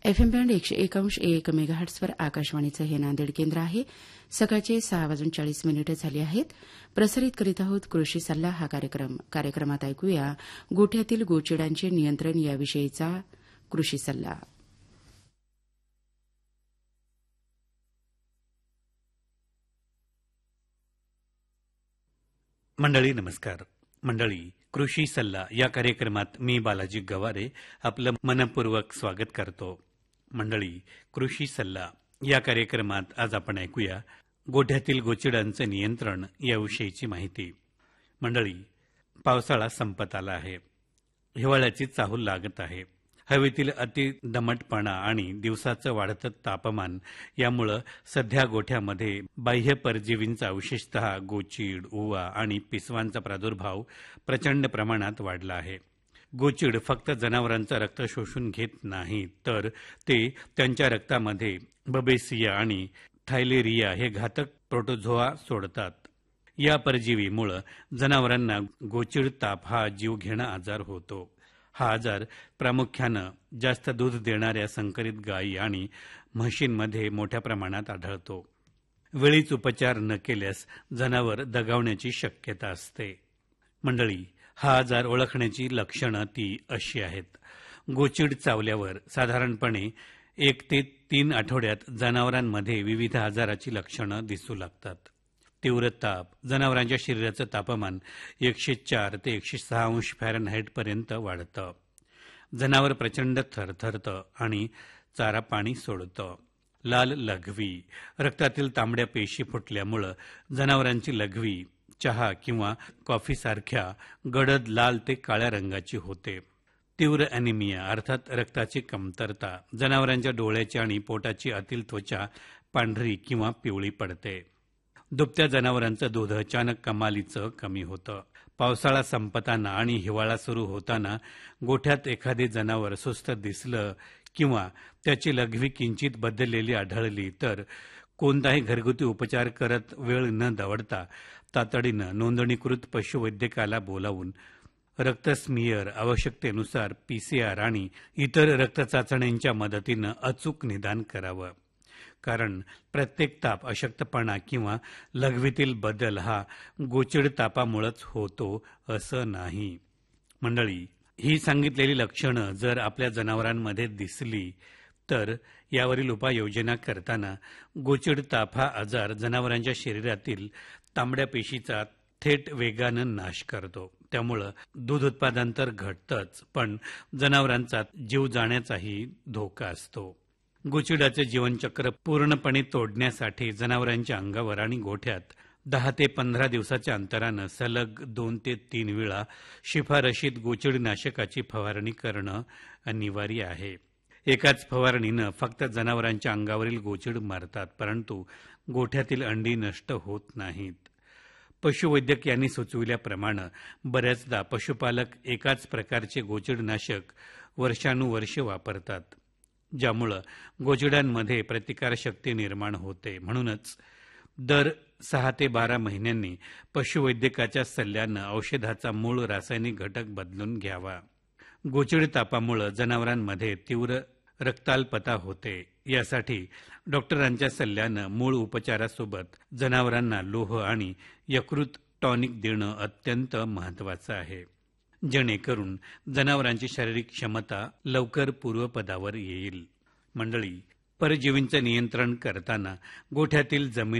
FM band 101.1 मेगाहर्ट्झवर आकाशवाणीचं हे नांदेड केंद्र आहे. सकाळचे 6:40 झाले आहेत. प्रसारित करीत आहोत कृषी सल्ला हा कार्यक्रम. कार्यक्रमात ऐकूया गोठ्यातील गोचिडांचे नियंत्रण याविषयीचा कृषी सल्ला. मंडळी नमस्कार. मंडळी, कृषी सल्ला या कार्यक्रमात मी बालाजी गवारे आपलं मनपूर्वक स्वागत करतो. मंडळी, कृषी सल्ला या कार्यक्रमात आज आपण ऐकूया गोठ्यातील गोचिडांचं नियंत्रण याविषयीची माहिती. मंडळी, पावसाळा संपत आला आहे. हिवाळ्याची चाहूल लागत आहे. हवेतील अति दमटपणा आणि दिवसाचं वाढतं तापमान यामुळं सध्या गोठ्यामध्ये बाह्य परजीवींचा विशेषतः गोचीड, उवा आणि पिसवांचा प्रादुर्भाव प्रचंड प्रमाणात वाढला आहे. गोचीड फक्त जनावरांचं रक्त शोषून घेत नाही, तर ते त्यांच्या रक्तामध्ये बबेसिया आणि थायलेरिया हे घातक प्रोटोझोआ सोडतात. या परजीवीमुळे जनावरांना गोचीड ताप हा जीवघेणा आजार होतो. हा आजार प्रामुख्यानं जास्त दूध देणाऱ्या संकरित गायी आणि म्हशींमध्ये मोठ्या प्रमाणात आढळतो. वेळीच उपचार न केल्यास जनावर दगावण्याची शक्यता असते. मंडळी, हा आजार ओळखण्याची लक्षणं ती अशी आहेत. गोचीड चावल्यावर साधारणपणे 1 ते 3 आठवड्यात जनावरांमध्ये विविध आजाराची लक्षणं दिसू लागतात. तीव्र ताप, जनावरांच्या शरीराचं तापमान 104 ते 106 अंश फॅरनहाईटपर्यंत वाढतं. जनावर प्रचंड थरथरतं आणि चारा पाणी सोडतं. लाल लघवी, रक्तातील तांबड्या पेशी फुटल्यामुळं जनावरांची लघवी चहा किंवा कॉफीसारख्या गडद लाल ते काळ्या रंगाची होते. तीव्र ॲनिमिया अर्थात रक्ताची कमतरता, जनावरांच्या डोळ्याची आणि पोटाची आतील त्वचा पांढरी किंवा पिवळी पडते. दुभत्या जनावरांचं दूध अचानक कमालीचं कमी होतं. पावसाळा संपताना आणि हिवाळा सुरू होताना गोठ्यात एखादे जनावर सुस्त दिसलं किंवा त्याची लघवी किंचित बदललेली आढळली तर कोणताही घरगुती उपचार करत वेळ न दवडता तातडीनं नोंदणीकृत पशुवैद्यकाला बोलावून रक्तस्मियर, आवश्यकतेनुसार PCR आणि इतर रक्तचाचण्यांच्या मदतीनं अचूक निदान करावं. कारण प्रत्येक ताप अशक्तपणा किंवा लघवीतील बदल हा गोचीड तापामुळेच होतो असं नाही. मंडळी, ही सांगितलेली लक्षणं जर आपल्या जनावरांमध्ये दिसली तर यावरील उपाययोजना करताना गोचीड ताप हा आजार जनावरांच्या शरीरातील तांबड्या पेशीचा थेट वेगानं नाश करतो. त्यामुळं दूध उत्पादन तर घटतंच, पण जनावरांचा जीव जाण्याचाही धोका असतो. गोचिडाचे जीवनचक्र पूर्णपणे तोडण्यासाठी जनावरांच्या अंगावर आणि गोठ्यात 10 ते 15 दिवसाच्या अंतरानं सलग 2 ते 3 वेळा शिफारशीत गोचिडनाशकाची फवारणी करणं अनिवार्य आहे. एकाच फवारणीनं फक्त जनावरांच्या अंगावरील गोचीड मारतात, परंतु गोठ्यातील अंडी नष्ट होत नाहीत. पशुवैद्यक यांनी सुचविल्याप्रमाणे बऱ्याचदा पशुपालक एकाच प्रकारचे गोचिडनाशक वर्षानुवर्षे वापरतात, ज्यामुळं गोचिडांमध्ये प्रतिकारशक्ती निर्माण होते. म्हणूनच दर 6 ते 12 महिन्यांनी पशुवैद्यकाच्या सल्ल्यानं औषधाचा मूळ रासायनिक घटक बदलून घ्यावा. गोचिड तापामुळं जनावरांमध्ये तीव्र रक्ताल्पता होते. यासाठी डॉक्टरांच्या सल्ल्यानं मूळ उपचारासोबत जनावरांना लोह आणि यकृत टॉनिक देणं अत्यंत महत्त्वाचं आहे, जेणेकरून जनावरांची शारीरिक क्षमता लवकर पूर्वपदावर येईल. मंडळी, परजीवींचं नियंत्रण करताना गोठ्यातील जमीन